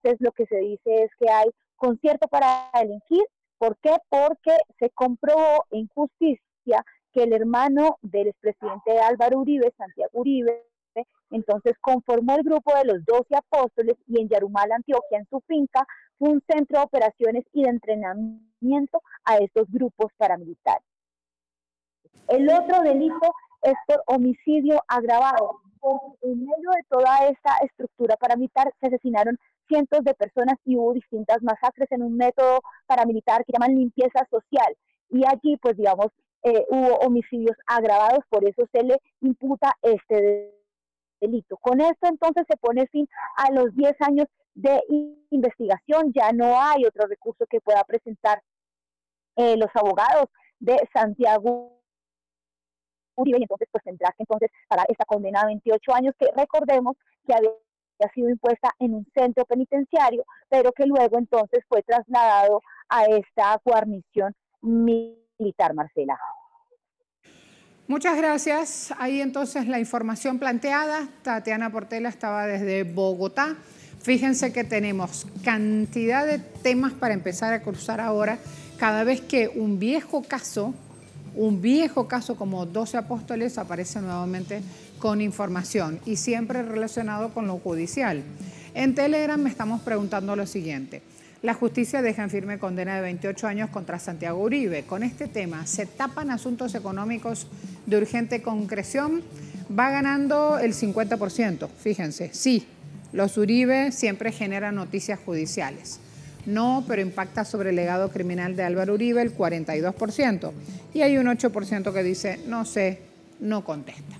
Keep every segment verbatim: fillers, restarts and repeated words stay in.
Entonces lo que se dice es que hay concierto para delinquir. ¿Por qué? Porque se comprobó en justicia que el hermano del expresidente Álvaro Uribe, Santiago Uribe, entonces conformó el grupo de los doce apóstoles y en Yarumal, Antioquia, en su finca, fue un centro de operaciones y de entrenamiento a estos grupos paramilitares. El otro delito es por homicidio agravado. Porque en medio de toda esta estructura paramilitar se asesinaron cientos de personas y hubo distintas masacres en un método paramilitar que llaman limpieza social. Y allí, pues digamos, eh, hubo homicidios agravados, por eso se le imputa este delito. Con esto entonces se pone fin a los diez años de investigación, ya no hay otro recurso que pueda presentar eh, los abogados de Santiago Uribe, y entonces pues tendrá que entonces pagar esta condena de veintiocho años que recordemos que había sido impuesta en un centro penitenciario, pero que luego entonces fue trasladado a esta guarnición militar, Marcela. Muchas gracias. Ahí entonces la información planteada. Tatiana Portela estaba desde Bogotá. Fíjense que tenemos cantidad de temas para empezar a cruzar ahora. Cada vez que un viejo caso, un viejo caso como doce apóstoles aparece nuevamente con información y siempre relacionado con lo judicial. En Telegram me estamos preguntando lo siguiente. La justicia deja en firme condena de veintiocho años contra Santiago Uribe. Con este tema, ¿se tapan asuntos económicos de urgente concreción? Va ganando el cincuenta por ciento, fíjense. Sí, los Uribe siempre generan noticias judiciales. No, pero impacta sobre el legado criminal de Álvaro Uribe el cuarenta y dos por ciento. Y hay un ocho por ciento que dice, no sé, no contesta.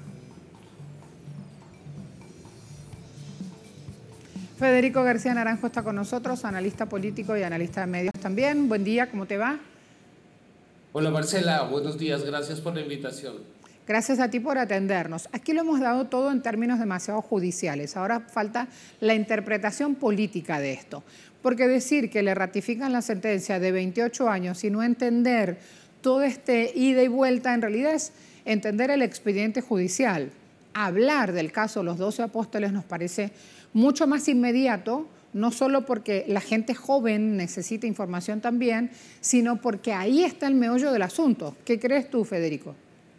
Federico García Naranjo está con nosotros, analista político y analista de medios también. Buen día, ¿cómo te va? Hola Marcela, buenos días, gracias por la invitación. Gracias a ti por atendernos. Aquí lo hemos dado todo en términos demasiado judiciales. Ahora falta la interpretación política de esto. Porque decir que le ratifican la sentencia de veintiocho años y no entender todo este ida y vuelta, en realidad es entender el expediente judicial. Hablar del caso Los doce Apóstoles nos parece mucho más inmediato, no solo porque la gente joven necesita información también, sino porque ahí está el meollo del asunto. ¿Qué crees tú, Federico?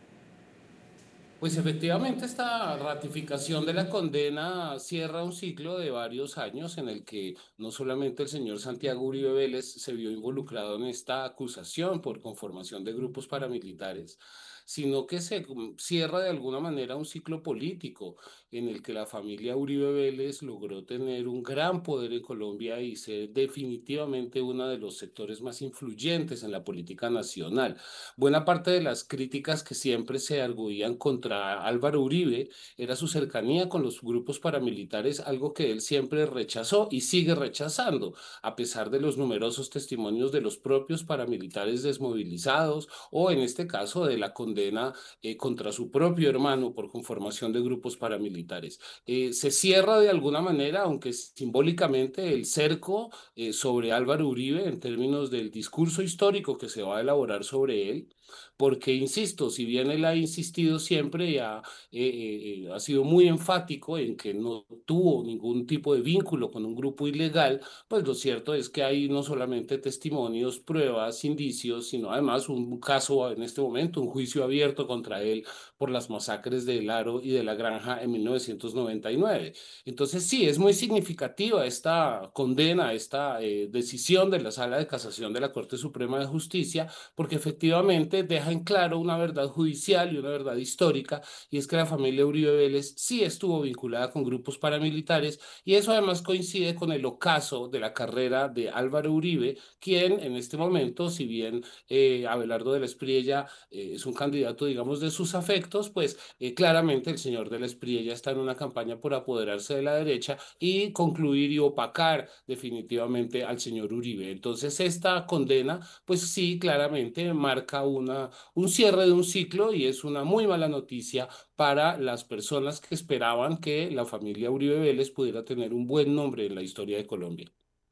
Pues efectivamente esta ratificación de la condena cierra un ciclo de varios años en el que no solamente el señor Santiago Uribe Vélez se vio involucrado en esta acusación por conformación de grupos paramilitares, sino que se cierra de alguna manera un ciclo político en el que la familia Uribe Vélez logró tener un gran poder en Colombia y ser definitivamente uno de los sectores más influyentes en la política nacional. Buena parte de las críticas que siempre se arguían contra Álvaro Uribe era su cercanía con los grupos paramilitares, algo que él siempre rechazó y sigue rechazando, a pesar de los numerosos testimonios de los propios paramilitares desmovilizados o en este caso de la condena eh, contra su propio hermano por conformación de grupos paramilitares. Eh, se cierra de alguna manera, aunque simbólicamente, el cerco eh, sobre Álvaro Uribe en términos del discurso histórico que se va a elaborar sobre él, porque, insisto, si bien él ha insistido siempre y ha, eh, eh, ha sido muy enfático en que no tuvo ningún tipo de vínculo con un grupo ilegal, pues lo cierto es que hay no solamente testimonios, pruebas, indicios, sino además un caso en este momento, un juicio abierto contra él por las masacres de El Aro y de La Granja en mil novecientos noventa y nueve. Entonces sí, es muy significativa esta condena, esta eh, decisión de la Sala de Casación de la Corte Suprema de Justicia, porque efectivamente deja en claro una verdad judicial y una verdad histórica, y es que la familia Uribe Vélez sí estuvo vinculada con grupos paramilitares, y eso además coincide con el ocaso de la carrera de Álvaro Uribe, quien en este momento, si bien eh, Abelardo de la Espriella eh, es un candidato, digamos, de sus afectos, pues eh, claramente el señor de la Espriella está en una campaña por apoderarse de la derecha y concluir y opacar definitivamente al señor Uribe. Entonces esta condena, pues sí, claramente marca una, un cierre de un ciclo y es una muy mala noticia para las personas que esperaban que la familia Uribe Vélez pudiera tener un buen nombre en la historia de Colombia.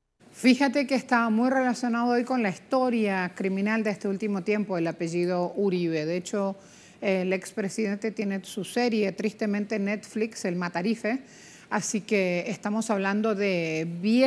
Fíjate que está muy relacionado hoy con la historia criminal de este último tiempo, el apellido Uribe. De hecho, el expresidente tiene su serie, tristemente Netflix, El Matarife, Así que estamos hablando de